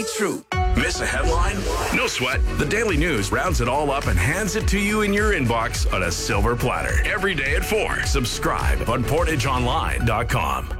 true. Miss a headline? No sweat. The Daily News rounds it all up and hands it to you in your inbox on a silver platter. Every day at 4. Subscribe on PortageOnline.com.